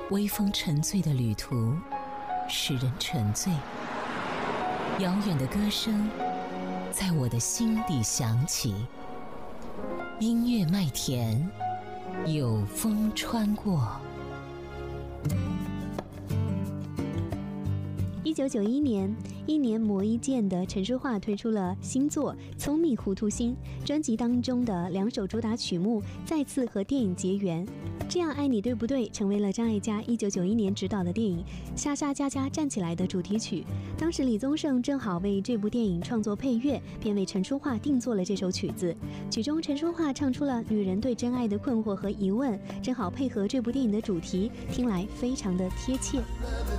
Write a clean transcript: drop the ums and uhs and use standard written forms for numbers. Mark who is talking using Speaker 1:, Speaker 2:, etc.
Speaker 1: 微风沉醉的旅途，使人沉醉。遥远的歌声在我的心底响起，音乐麦田，有风穿过。
Speaker 2: 1991年，一年磨一剑的陈淑桦推出了新作《聪明糊涂心》，专辑当中的2首主打曲目再次和电影结缘。这样爱你对不对成为了张艾嘉1991年执导的电影《莎莎佳佳站起来》的主题曲。当时李宗盛正好为这部电影创作配乐，便为陈淑桦定做了这首曲子。曲中陈淑桦唱出了女人对真爱的困惑和疑问，正好配合这部电影的主题，听来非常的贴切。